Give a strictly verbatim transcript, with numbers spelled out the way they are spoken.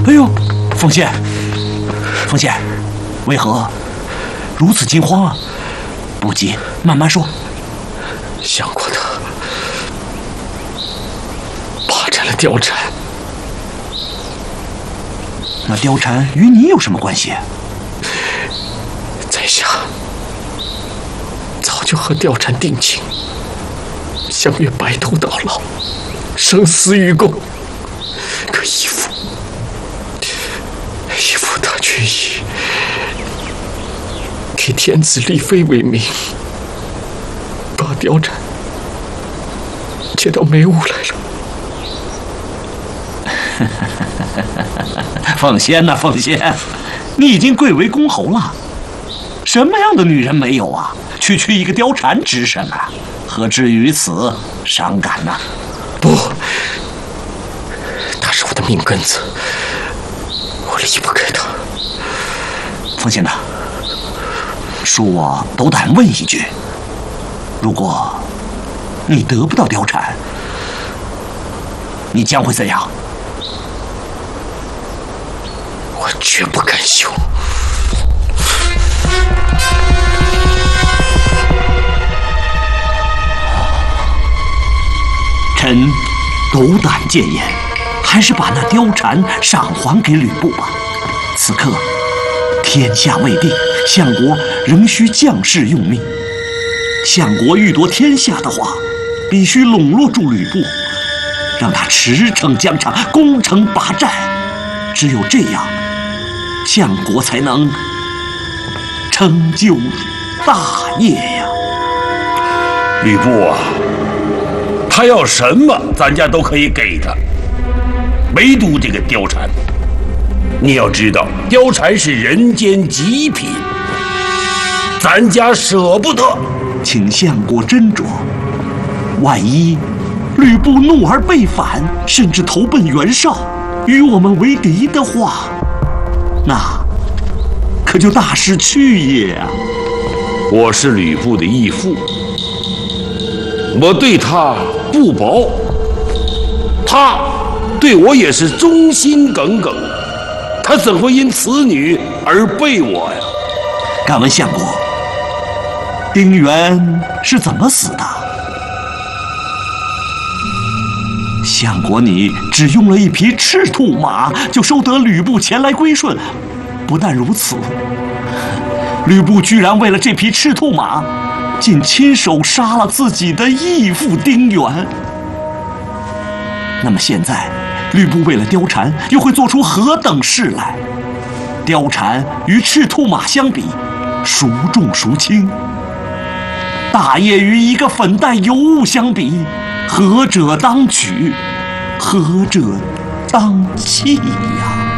哎呦，凤仙，凤仙，为何如此惊慌啊？不急，慢慢说。 相国他霸占了貂蝉， 那貂蝉与你有什么关系？ 在下早就和貂蝉定情，相约白头到老，生死与共。可义父，义父他却以给天子立妃为名，把貂蝉接到梅屋来了。 凤仙呐、啊，凤仙，你已经贵为公侯了，什么样的女人没有啊？区区一个貂蝉之身啊，何至于此伤感呢、啊？ 不，她是我的命根子，我离不开她。 凤仙呐，恕我斗胆问一句，如果你得不到貂蝉，你将会怎样？ 我绝不甘休。 臣斗胆谏言，还是把那貂蝉赏还给吕布吧。此刻天下未定，相国仍需将士用命。相国欲夺天下的话，必须笼络住吕布，让他驰骋疆场，攻城拔寨。只有这样，相国才能成就大业呀！ 吕布啊，他要什么，咱家都可以给他，唯独这个貂蝉。你要知道，貂蝉是人间极品，咱家舍不得。 请相国斟酌，万一吕布怒而背反，甚至投奔袁绍，与我们为敌的话，那可就大失去也啊！ 我是吕布的义父，我对他不薄，他对我也是忠心耿耿，他怎会因此女而背我呀？ 敢问相国，丁原是怎么死的？相国你只用了一匹赤兔马，就收得吕布前来归顺。不但如此，吕布居然为了这匹赤兔马，竟亲手杀了自己的义父丁原。那么现在，吕布为了貂蝉，又会做出何等事来？貂蝉与赤兔马相比，孰重孰轻？大业与一个粉黛尤物相比，何者当取，何者当弃呀？